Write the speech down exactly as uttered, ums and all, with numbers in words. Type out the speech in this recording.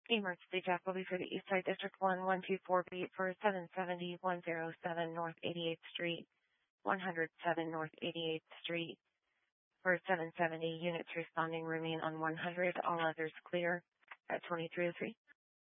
Emergency Jacoby for the Eastside District one one two four beat for seven seventy one oh seven North eighty-eighth Street, one oh seven North eighty-eighth Street. For seven seventy, units responding remain on one hundred, all others clear at twenty-three oh three.